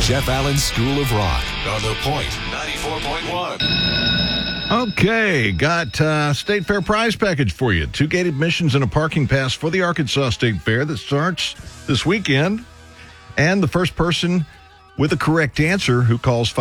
Jeff Allen School of Rock on The Point 94.1. Okay, got State Fair prize package for you. 2 gate admissions and a parking pass for the Arkansas State Fair that starts this weekend. And the first person with a correct answer who calls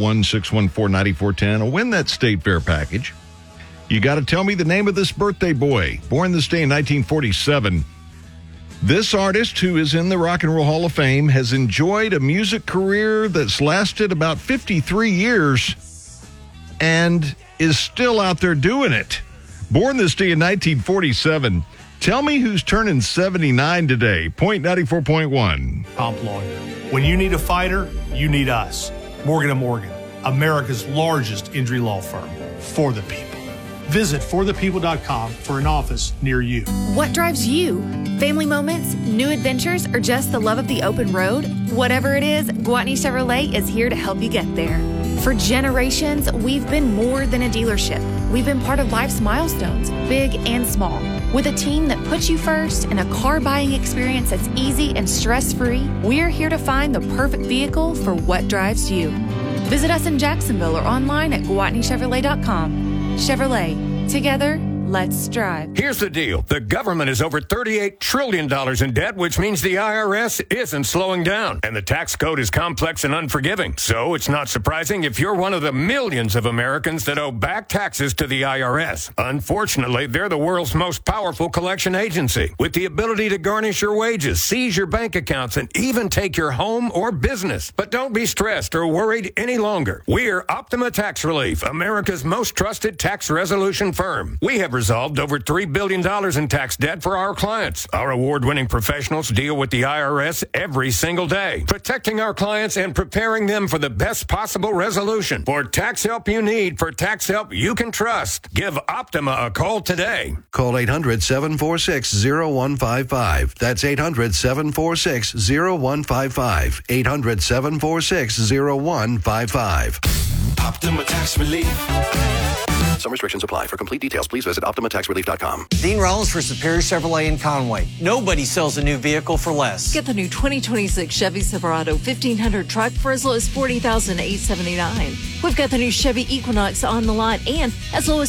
501-614-9410 will win that State Fair package. You got to tell me the name of this birthday boy. Born this day in 1947. This artist, who is in the Rock and Roll Hall of Fame, has enjoyed a music career that's lasted about 53 years and is still out there doing it. Born this day in 1947. Tell me who's turning 79 today. Point 94.1. Comp Lawyer. When you need a fighter, you need us. Morgan & Morgan, America's largest injury law firm. For the people. Visit forthepeople.com for an office near you. What drives you? Family moments, new adventures, or just the love of the open road? Whatever it is, Gwatney Chevrolet is here to help you get there. For generations, we've been more than a dealership. We've been part of life's milestones, big and small. With a team that puts you first and a car buying experience that's easy and stress-free, we're here to find the perfect vehicle for what drives you. Visit us in Jacksonville or online at GwatneyChevrolet.com. Chevrolet. Together, let's drive. Here's the deal. The government is over $38 trillion in debt, which means the IRS isn't slowing down. And the tax code is complex and unforgiving. So it's not surprising if you're one of the millions of Americans that owe back taxes to the IRS. Unfortunately, they're the world's most powerful collection agency, with the ability to garnish your wages, seize your bank accounts, and even take your home or business. But don't be stressed or worried any longer. We're Optima Tax Relief, America's most trusted tax resolution firm. We have resolved over $3 billion in tax debt for our clients. Our award-winning professionals deal with the IRS every single day, protecting our clients and preparing them for the best possible resolution. For tax help you need, for tax help you can trust, give Optima a call today. Call 800-746-0155. That's 800-746-0155. 800-746-0155. Optima Tax Relief. Some restrictions apply. For complete details, please visit OptimaTaxRelief.com. Dean Rollins for Superior Chevrolet in Conway. Nobody sells a new vehicle for less. Get the new 2026 Chevy Silverado 1500 truck for as low as $40,879. We've got the new Chevy Equinox on the lot and as low as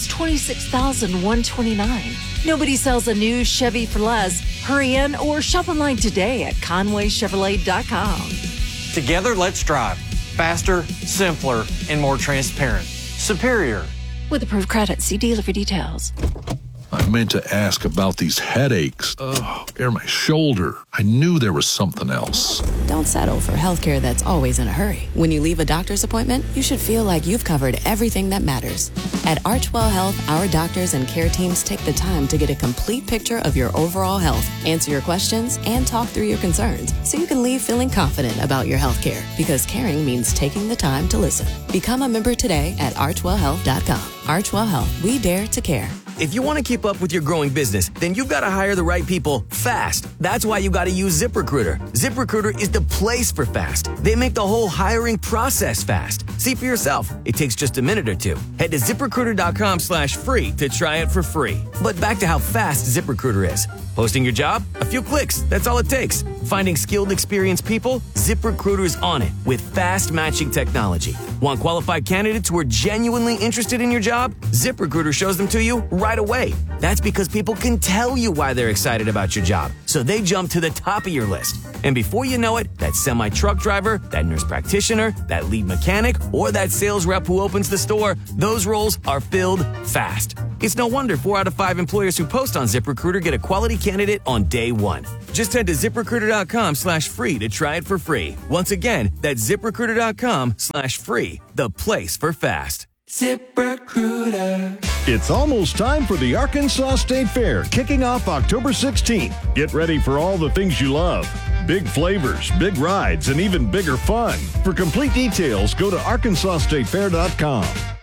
$26,129. Nobody sells a new Chevy for less. Hurry in or shop online today at ConwayChevrolet.com. Together, let's drive. Faster, simpler, and more transparent. Superior. With approved credit, see dealer for details. I meant to ask about these headaches. My shoulder. I knew there was something else. Don't settle for healthcare that's always in a hurry. When you leave a doctor's appointment, you should feel like you've covered everything that matters. At Archwell Health, our doctors and care teams take the time to get a complete picture of your overall health, answer your questions, and talk through your concerns so you can leave feeling confident about your healthcare. Because caring means taking the time to listen. Become a member today at archwellhealth.com. Archwell Health, we dare to care. If you want to keep up with your growing business, then you've got to hire the right people fast. That's why you got to use ZipRecruiter. ZipRecruiter is the place for fast. They make the whole hiring process fast. See for yourself. It takes just a minute or two. Head to ZipRecruiter.com/free to try it for free. But back to how fast ZipRecruiter is. Posting your job? A few clicks. That's all it takes. Finding skilled, experienced people? ZipRecruiter is on it with fast matching technology. Want qualified candidates who are genuinely interested in your job? ZipRecruiter shows them to you right away. That's because people can tell you why they're excited about your job. So they jump to the top of your list. And before you know it, that semi-truck driver, that nurse practitioner, that lead mechanic, or that sales rep who opens the store, those roles are filled fast. It's no wonder 4 out of 5 employers who post on ZipRecruiter get a quality candidate on day one. Just head to ZipRecruiter.com/free to try it for free. Once again, that's ZipRecruiter.com/free, the place for fast. ZipRecruiter. It's almost time for the Arkansas State Fair, kicking off October 16th. Get ready for all the things you love. Big flavors, big rides, and even bigger fun. For complete details, go to ArkansasStateFair.com.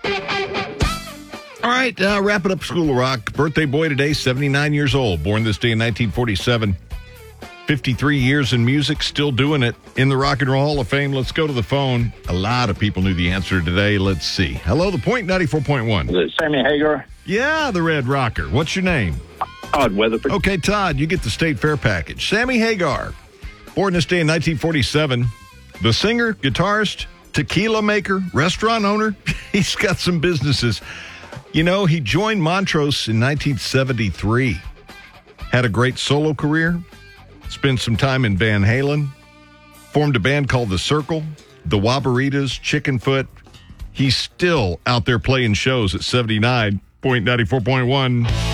All right, wrap it up, School of Rock. Birthday boy today, 79 years old. Born this day in 1947. 53 years in music, still doing it in the Rock and Roll Hall of Fame. Let's go to the phone. A lot of people knew the answer today. Let's see. Hello, The Point 94.1. Is it Sammy Hagar? Yeah, the Red Rocker. What's your name? Todd Weatherford. Okay, Todd, you get the State Fair package. Sammy Hagar, born this day in 1947. The singer, guitarist, tequila maker, restaurant owner, he's got some businesses. You know, he joined Montrose in 1973. Had a great solo career. Spent some time in Van Halen. Formed a band called The Circle, the Wabaritas, Chickenfoot. He's still out there playing shows at 79.94.1.